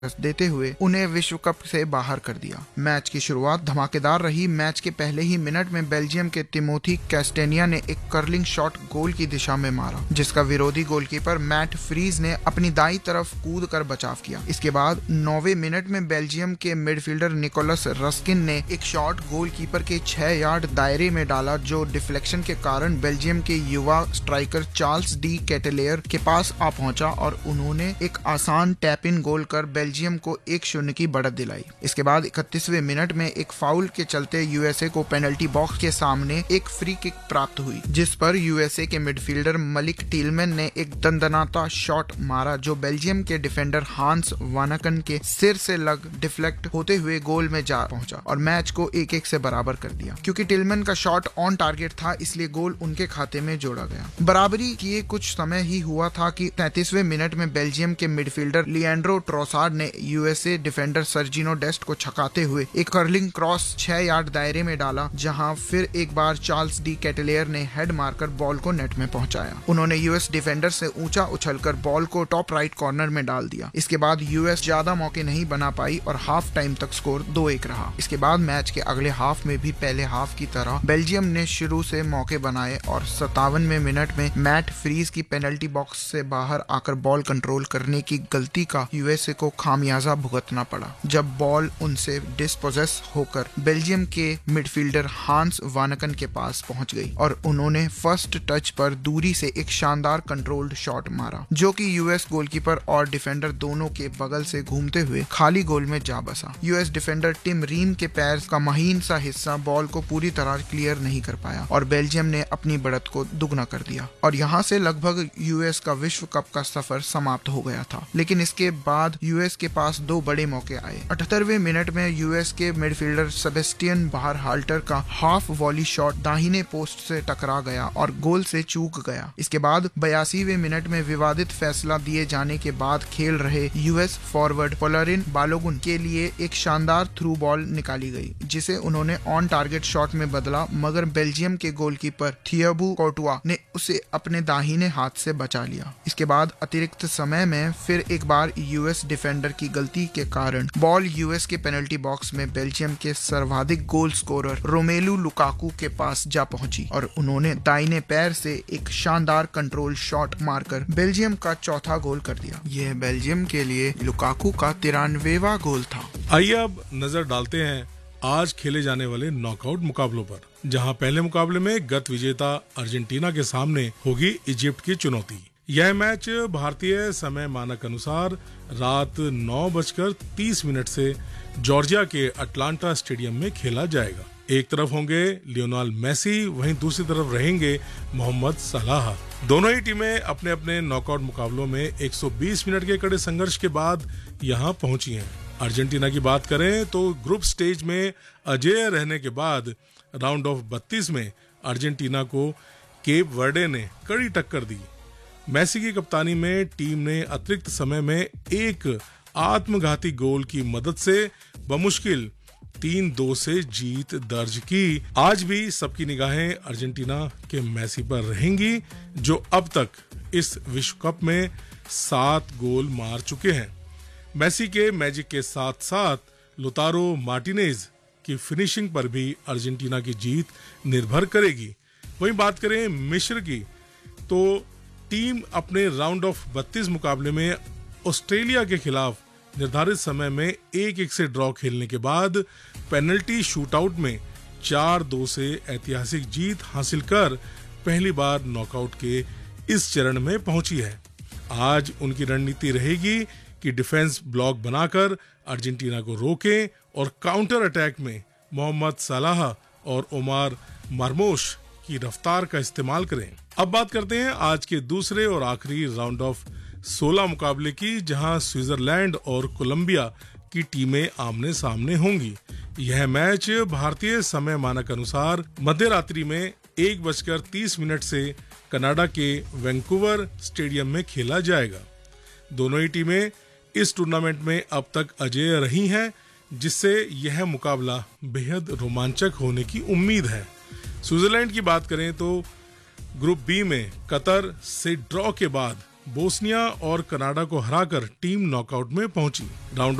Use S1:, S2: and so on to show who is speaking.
S1: देते हुए उन्हें विश्व कप से बाहर कर दिया। मैच की शुरुआत धमाकेदार रही। मैच के पहले ही मिनट में बेल्जियम के तिमोथी कैस्टेनिया ने एक कर्लिंग शॉट गोल की दिशा में मारा, जिसका विरोधी गोलकीपर मैट फ्रीज ने अपनी दाईं तरफ कूद कर बचाव किया। इसके बाद 9वें मिनट में बेल्जियम के मिडफील्डर निकोलस रस्किन ने एक शॉट गोलकीपर के 6 यार्ड दायरे में डाला, जो डिफ्लेक्शन के कारण बेल्जियम के युवा स्ट्राइकर चार्ल्स डी केटेलेयर के पास आ पहुंचा और उन्होंने एक आसान टैप इन गोल कर बेल्जियम को 1-0 की बढ़त दिलाई। इसके बाद 31वें मिनट में एक फाउल के चलते यूएसए को पेनल्टी बॉक्स के सामने एक फ्री किक प्राप्त हुई, जिस पर यूएसए के मिडफील्डर मलिक टीलमैन ने एक दंदनाता शॉट मारा, जो बेल्जियम के डिफेंडर हांस वानकन के सिर से लग डिफ्लेक्ट होते हुए गोल में जा पहुंचा और मैच को 1-1 से बराबर कर दिया। क्योंकि टीलमैन का शॉट ऑन टारगेट था, इसलिए गोल उनके खाते में जोड़ा गया। बराबरी किए कुछ समय ही हुआ था कि 33वें मिनट में बेल्जियम के मिडफील्डर लिएंड्रो ट्रोसार्ड ने यूएसए डिफेंडर सर्जिनो डेस्ट को छकाते हुए एक कर्लिंग क्रॉस 6 यार्ड दायरे में डाला, जहां फिर एक बार चार्ल्स डी केटेलेयर ने हेड मारकर बॉल को नेट में पहुंचाया। उन्होंने यूएस डिफेंडर से ऊंचा उछलकर बॉल को टॉप राइट कॉर्नर में डाल दिया। इसके बाद यूएस ज्यादा मौके नहीं बना पाई और हाफ टाइम तक स्कोर 2-1 रहा। इसके बाद मैच के अगले हाफ में भी पहले हाफ की तरह बेल्जियम ने शुरू से मौके बनाए और 57वें मिनट में मैट फ्रीज की पेनल्टी बॉक्स से बाहर आकर बॉल कंट्रोल करने की गलती का यूएसए को खामियाजा भुगतना पड़ा, जब बॉल उनसे डिस्पोजेस होकर बेल्जियम के मिडफील्डर हांस वानकन के पास पहुंच गई और उन्होंने फर्स्ट टच पर दूरी से एक शानदार कंट्रोल्ड शॉट मारा, जो कि यूएस गोलकीपर और डिफेंडर दोनों के बगल से घूमते हुए खाली गोल में जा बसा। यूएस डिफेंडर टिम रीम के पैर का महीन सा हिस्सा बॉल को पूरी तरह क्लियर नहीं कर पाया और बेल्जियम ने अपनी बढ़त को दुगना कर दिया और यहाँ से लगभग यूएस का विश्व कप का सफर समाप्त हो गया था। लेकिन इसके बाद यूएस के पास 2 बड़े मौके आए। 78वें मिनट में यूएस के मिडफील्डर सेबेस्टियन बाहर हाल्टर का हाफ वॉली शॉट दाहिने पोस्ट से टकरा गया और गोल से चूक गया। इसके बाद 82वें मिनट में विवादित फैसला दिए जाने के बाद खेल रहे यूएस फॉरवर्ड पोलरिन बालोगुन के लिए एक शानदार थ्रू बॉल निकाली गई, जिसे उन्होंने ऑन टारगेट शॉट में बदला, मगर बेल्जियम के गोलकीपर थियाबू कोर्टुआ ने उसे अपने दाहिने हाथ से बचा लिया। इसके बाद अतिरिक्त समय में फिर एक बार यूएस डिफेंडर की गलती के कारण बॉल यूएस के पेनल्टी बॉक्स में बेल्जियम के सर्वाधिक गोल स्कोरर रोमेलू लुकाकू के पास जा पहुंची और उन्होंने दाहिने पैर से एक शानदार कंट्रोल शॉट मारकर बेल्जियम का चौथा गोल कर दिया। यह बेल्जियम के लिए लुकाकू का 93वां गोल था।
S2: आइए अब नजर डालते हैं आज खेले जाने वाले नॉकआउट मुकाबलों पर, जहां पहले मुकाबले में गत विजेता अर्जेंटीना के सामने होगी इजिप्ट की चुनौती। यह मैच भारतीय समय मानक अनुसार रात 9:30 से जॉर्जिया के अटलांटा स्टेडियम में खेला जाएगा। एक तरफ होंगे लियोनेल मेसी, वहीं दूसरी तरफ रहेंगे मोहम्मद सलाह। दोनों ही टीमें अपने अपने नॉकआउट मुकाबलों में 120 मिनट के कड़े संघर्ष के बाद यहां पहुंची हैं। अर्जेंटीना की बात करें तो ग्रुप स्टेज में अजेय रहने के बाद राउंड ऑफ 32 में अर्जेंटीना को केप वर्डे ने कड़ी टक्कर दी। मेसी की कप्तानी में टीम ने अतिरिक्त समय में एक आत्मघाती गोल की मदद से बमुश्किल 3-2 से जीत दर्ज की। आज भी सबकी निगाहें अर्जेंटीना के मेसी पर रहेंगी, जो अब तक इस विश्व कप में 7 गोल मार चुके हैं। मेसी के मैजिक के साथ साथ लोतारो मार्टिनेज की फिनिशिंग पर भी अर्जेंटीना की जीत निर्भर करेगी। वहीं बात करें मिस्र की, तो टीम अपने राउंड ऑफ 32 मुकाबले में ऑस्ट्रेलिया के खिलाफ निर्धारित समय में 1-1 से ड्रॉ खेलने के बाद पेनल्टी शूटआउट में 4-2 से ऐतिहासिक जीत हासिल कर पहली बार नॉकआउट के इस चरण में पहुंची है। आज उनकी रणनीति रहेगी कि डिफेंस ब्लॉक बनाकर अर्जेंटीना को रोकें और काउंटर अटैक में मोहम्मद सलाह और ओमार मरमूश की रफ्तार का इस्तेमाल करें। अब बात करते हैं आज के दूसरे और आखिरी राउंड ऑफ 16 मुकाबले की, जहां स्विट्जरलैंड और कोलंबिया की टीमें आमने सामने होंगी। यह मैच भारतीय समय मानक अनुसार मध्य रात्रि में 1:30 से कनाडा के वैंकूवर स्टेडियम में खेला जाएगा। दोनों ही टीमें इस टूर्नामेंट में अब तक अजेय रही हैं, जिससे यह मुकाबला बेहद रोमांचक होने की उम्मीद है। स्विट्जरलैंड की बात करें तो ग्रुप बी में कतर से ड्रॉ के बाद बोस्निया और कनाडा को हराकर टीम नॉकआउट में पहुंची। राउंड